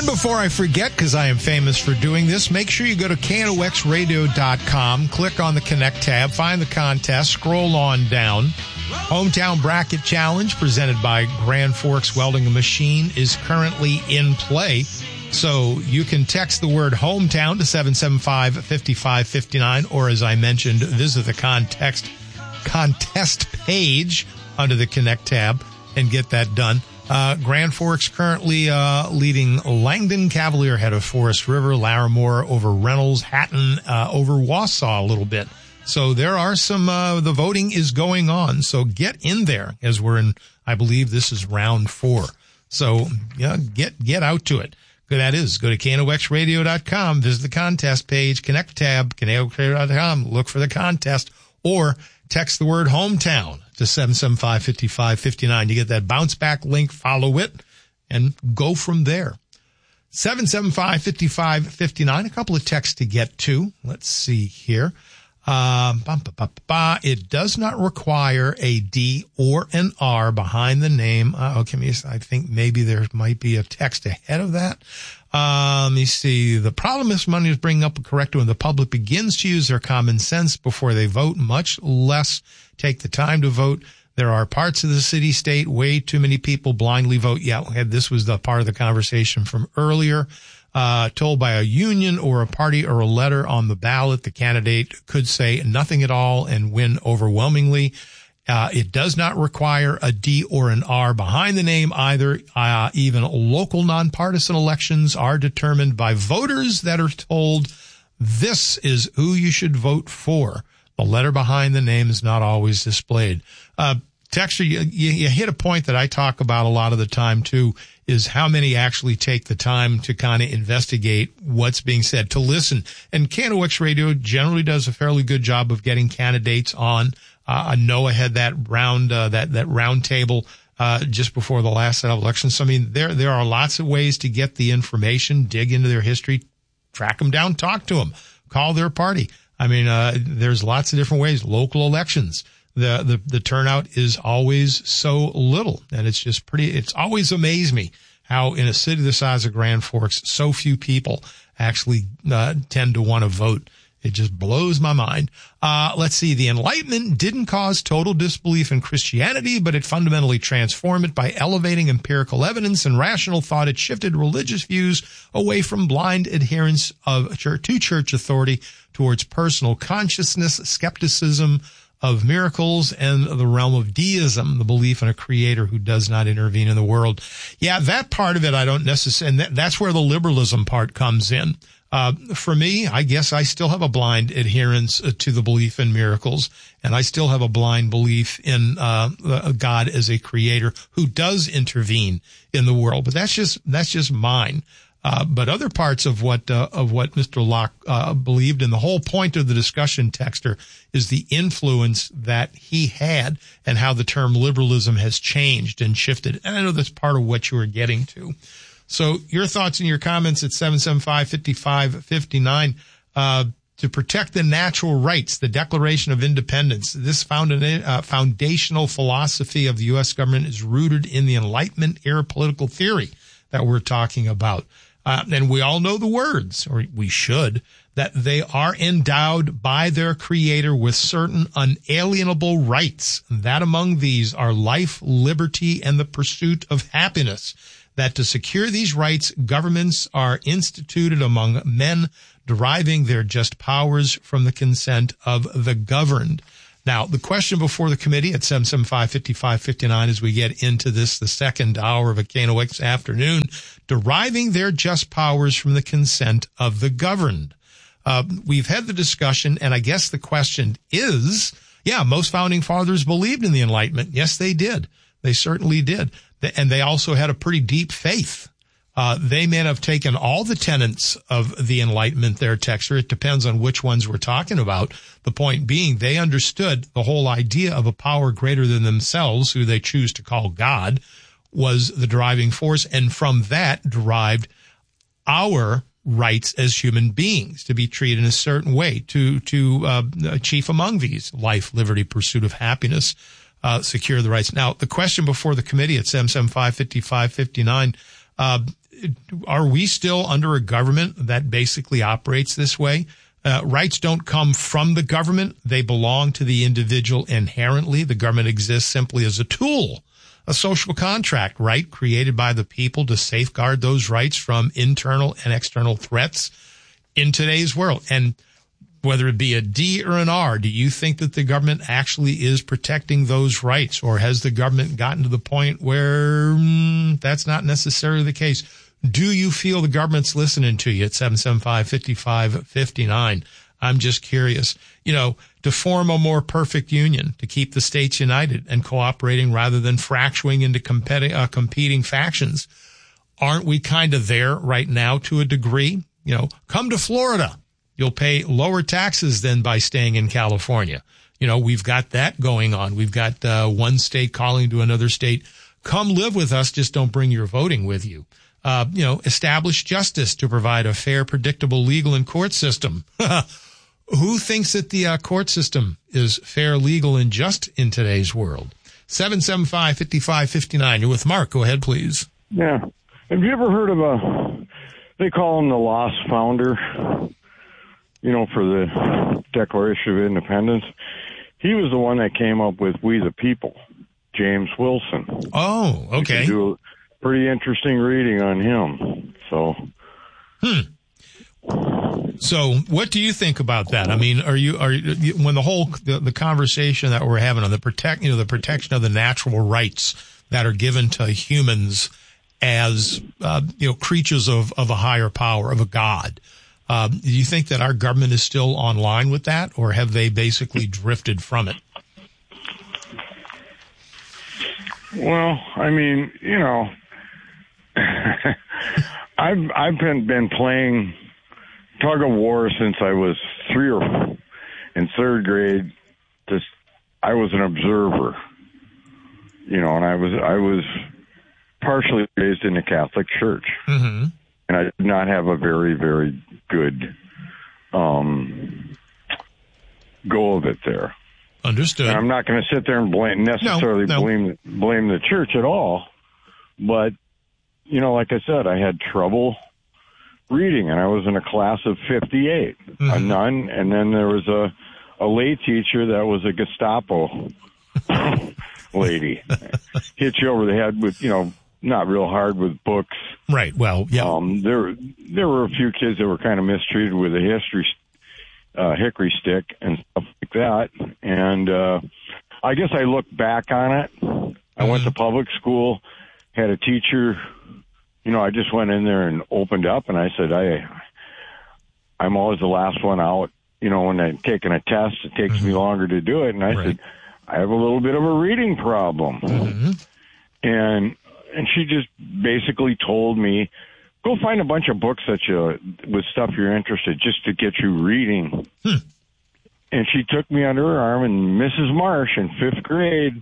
And before I forget, because I am famous for doing this, make sure you go to KNOXradio.com, click on the Connect tab, find the contest, scroll on down. Hometown Bracket Challenge presented by Grand Forks Welding and Machine is currently in play. So you can text the word hometown to 775-5559, or as I mentioned, visit the contest page under the Connect tab and get that done. Grand Forks currently leading Langdon, Cavalier ahead of Forest River, Larimore over Reynolds, Hatton over Wausau a little bit. So there are some, the voting is going on. So get in there as we're in, I believe this is round 4. So yeah, get out to it. That is, go to KNOXradio.com, visit the contest page, Connect tab, KNOXradio.com, look for the contest, or text the word hometown to 775-5559. You get that bounce back link, follow it, and go from there. 775-5559, a couple of texts to get to. Let's see here. It does not require a D or an R behind the name. Okay, I think maybe there might be a text ahead of that. Let me see. The problem is money is bringing up a corrector when the public begins to use their common sense before they vote, much less take the time to vote. There are parts of the city, state, way too many people blindly vote. Yeah, this was the part of the conversation from earlier. Told by a union or a party or a letter on the ballot, the candidate could say nothing at all and win overwhelmingly. It does not require a D or an R behind the name either. Even local nonpartisan elections are determined by voters that are told this is who you should vote for. The letter behind the name is not always displayed. Texture, you hit a point that I talk about a lot of the time too, is how many actually take the time to kind of investigate what's being said, to listen. And KNOX Radio generally does a fairly good job of getting candidates on. Noah had that round, that round table, just before the last set of elections. So, I mean, there are lots of ways to get the information, dig into their history, track them down, talk to them, call their party. I mean, there's lots of different ways. Local elections. The turnout is always so little, and it's always amazed me how in a city the size of Grand Forks, so few people actually tend to want to vote. It just blows my mind. Let's see. The Enlightenment didn't cause total disbelief in Christianity, but it fundamentally transformed it by elevating empirical evidence and rational thought. It shifted religious views away from blind adherence to church authority towards personal consciousness, skepticism of miracles, and the realm of deism, the belief in a creator who does not intervene in the world. Yeah, that part of it I don't necessarily, and that's where the liberalism part comes in. For me, I guess I still have a blind adherence to the belief in miracles, and I still have a blind belief in God as a creator who does intervene in the world. But that's just mine. But other parts of what Mr. Locke believed, and the whole point of the discussion, Texter, is the influence that he had and how the term liberalism has changed and shifted. And I know that's part of what you were getting to. So your thoughts and your comments at 775-5559. To protect the natural rights, the Declaration of Independence, this foundational philosophy of the U.S. government is rooted in the Enlightenment era political theory that we're talking about. And we all know the words, or we should, that they are endowed by their creator with certain unalienable rights. That among these are life, liberty, and the pursuit of happiness. That to secure these rights, governments are instituted among men, deriving their just powers from the consent of the governed. Now, the question before the committee at 775-5559 as we get into this, the second hour of a KNOX afternoon, deriving their just powers from the consent of the governed. We've had the discussion, and I guess the question is, yeah, most founding fathers believed in the Enlightenment. Yes, they did. They certainly did. And they also had a pretty deep faith. They may have taken all the tenets of the Enlightenment there, Texter. It depends on which ones we're talking about. The point being, they understood the whole idea of a power greater than themselves, who they choose to call God, was the driving force. And from that derived our rights as human beings to be treated in a certain way, to chief among these, life, liberty, pursuit of happiness, secure the rights. Now, the question before the committee at 775-5559, are we still under a government that basically operates this way? Rights don't come from the government. They belong to the individual inherently. The government exists simply as a tool, a social contract, right, created by the people to safeguard those rights from internal and external threats in today's world. And whether it be a D or an R, do you think that the government actually is protecting those rights? Or has the government gotten to the point where that's not necessarily the case? Do you feel the government's listening to you at 775-5559? I'm just curious. To form a more perfect union, to keep the states united and cooperating rather than fracturing into competing factions. Aren't we kind of there right now to a degree? Come to Florida. You'll pay lower taxes than by staying in California. We've got that going on. We've got one state calling to another state, come live with us, just don't bring your voting with you. Establish justice to provide a fair, predictable legal and court system. Who thinks that the court system is fair, legal, and just in today's world? 775-5559. You're with Mark. Go ahead, please. Yeah. Have you ever heard of they call him the lost founder, for the Declaration of Independence? He was the one that came up with We the People, James Wilson. Oh, okay. You can do a pretty interesting reading on him. So. So what do you think about that? I mean, are you when the conversation that we're having on the protection of the natural rights that are given to humans as, creatures of a higher power, of a God, do you think that our government is still on line with that, or have they basically drifted from it? Well, I mean, I've been playing tug of war since I was in third grade. I was an observer, and I was partially raised in the Catholic Church, and I did not have a very, very good go of it there. Understood. And I'm not going to sit there and blame the church at all, but like I said, I had trouble reading, and I was in a class of 58, a nun, and then there was a lay teacher that was a Gestapo lady. Hit you over the head with, not real hard with books. Right. Well, yeah. There were a few kids that were kind of mistreated with a hickory stick and stuff like that. And I guess I look back on it. I went to public school, had a teacher. I just went in there and opened up, and I said, I'm always the last one out. When I'm taking a test, it takes me longer to do it. And I said, I have a little bit of a reading problem. And she just basically told me, go find a bunch of books with stuff you're interested, just to get you reading. And she took me under her arm, and Mrs. Marsh in 5th grade,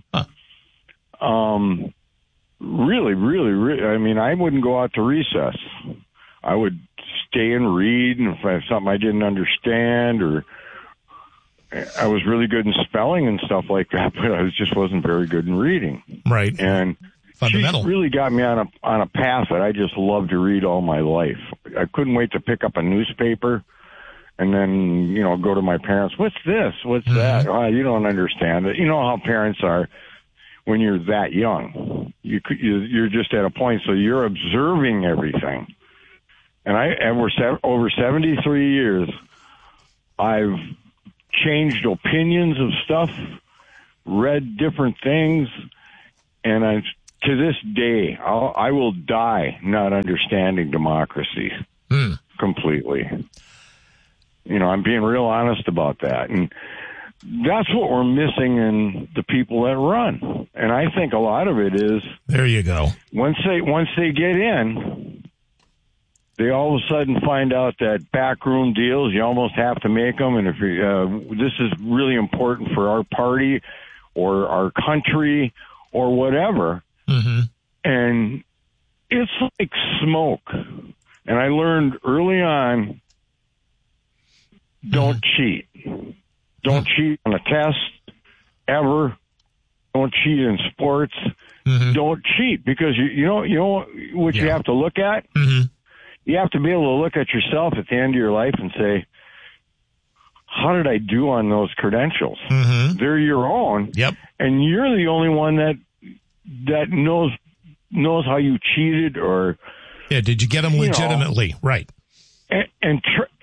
really, really, really, I mean, I wouldn't go out to recess. I would stay and read, and if I have something I didn't understand, or I was really good in spelling and stuff like that, but I just wasn't very good in reading. Right. And fundamental. She really got me on a path that I just loved to read all my life. I couldn't wait to pick up a newspaper and then, go to my parents. What's this? What's that? Oh, you don't understand it. You know how parents are when you're that young. You're just at a point, so you're observing everything. And we're over 73 years, I've changed opinions of stuff, read different things, and to this day, I will die not understanding democracy completely. I'm being real honest about that. And that's what we're missing in the people that run. And I think a lot of it is... There you go. Once they get in, they all of a sudden find out that backroom deals, you almost have to make them. And if this is really important for our party or our country or whatever. And it's like smoke. And I learned early on, don't cheat. Don't cheat on a test, ever. Don't cheat in sports. don't cheat, because you know what you have to look at? Mm-hmm. You have to be able to look at yourself at the end of your life and say, how did I do on those credentials? Mm-hmm. They're your own. Yep. And you're the only one that knows how you cheated, or did you get them legitimately? Right. And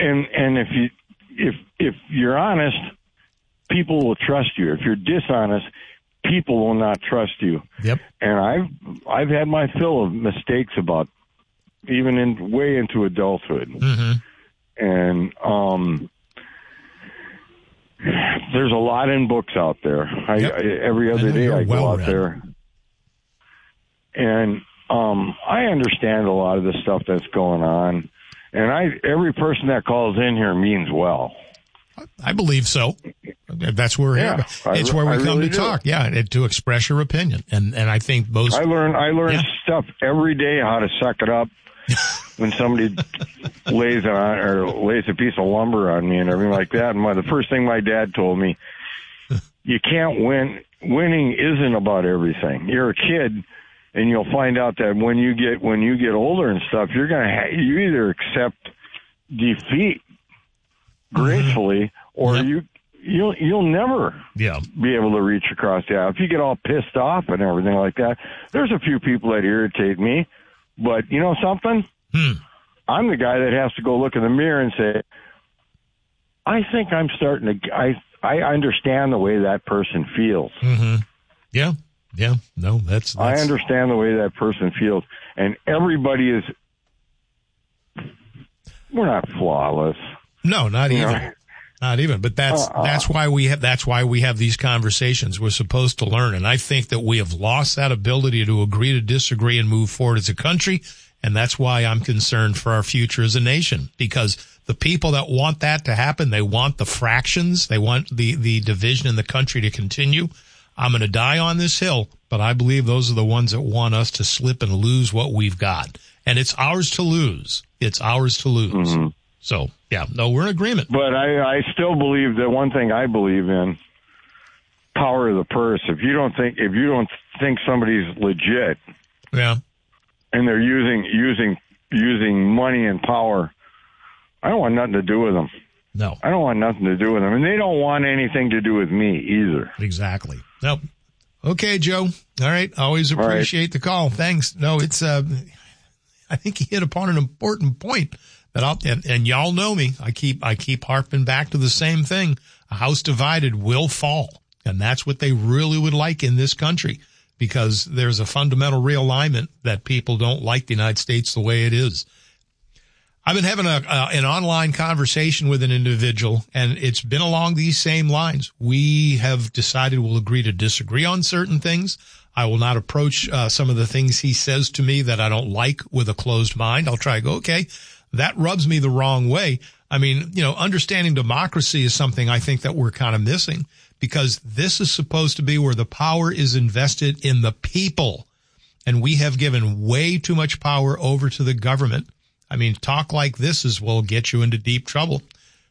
if you're honest, people will trust you. If you're dishonest, people will not trust you. Yep. And I've had my fill of mistakes about even way into adulthood. Mm-hmm. And there's a lot in books out there. Every other day I go out there, and I understand a lot of the stuff that's going on. And every person that calls in here means well. I believe so. That's where we're here. It's where we come really to talk. Yeah, and to express your opinion. And I think most. I learn stuff every day, how to suck it up when somebody lays a piece of lumber on me and everything like that. And the first thing my dad told me, you can't win. Winning isn't about everything. You're a kid. And you'll find out that when you get older and stuff, you either accept defeat gracefully, or you'll never be able to reach across the aisle. If you get all pissed off and everything like that, there's a few people that irritate me, but you know something? I'm the guy that has to go look in the mirror and say, I think I'm starting to. I understand the way that person feels. Mm-hmm. Yeah. Yeah, no, that's. I understand the way that person feels, and everybody is. We're not flawless. No, not even. Not even. But that's why we have these conversations. We're supposed to learn, and I think that we have lost that ability to agree to disagree and move forward as a country, and that's why I'm concerned for our future as a nation, because the people that want that to happen, they want the fractions, they want the division in the country to continue. I'm going to die on this hill, but I believe those are the ones that want us to slip and lose what we've got. And it's ours to lose. It's ours to lose. Mm-hmm. So, we're in agreement. But I still believe that one thing I believe in, power of the purse. If you don't think somebody's legit, and they're using money and power, I don't want nothing to do with them. No. I don't want nothing to do with them. And they don't want anything to do with me either. Exactly. Nope. Okay, Joe. All right. Always appreciate the call. Thanks. No, it's, I think he hit upon an important point that and y'all know me. I keep harping back to the same thing. A house divided will fall. And that's what they really would like in this country, because there's a fundamental realignment that people don't like the United States the way it is. I've been having an online conversation with an individual, and it's been along these same lines. We have decided we'll agree to disagree on certain things. I will not approach some of the things he says to me that I don't like with a closed mind. I'll try to go, okay, that rubs me the wrong way. I mean, understanding democracy is something I think that we're kind of missing, because this is supposed to be where the power is invested in the people. And we have given way too much power over to the government. I mean, talk like this will get you into deep trouble.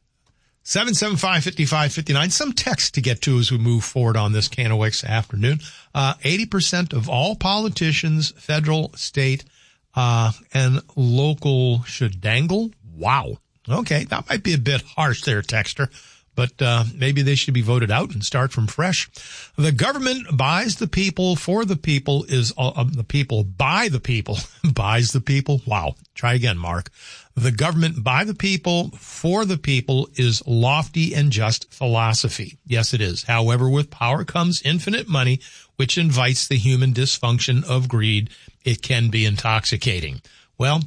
775-5559. Some text to get to as we move forward on this KNOX afternoon. 80% of all politicians, federal, state, and local should dangle. Wow. Okay. That might be a bit harsh there, texter, but maybe they should be voted out and start from fresh. The government buys the people for the people is the people by the people buys the people. Wow. Try again, Mark. The government by the people for the people is lofty and just philosophy. Yes, it is. However, with power comes infinite money, which invites the human dysfunction of greed. It can be intoxicating. Well,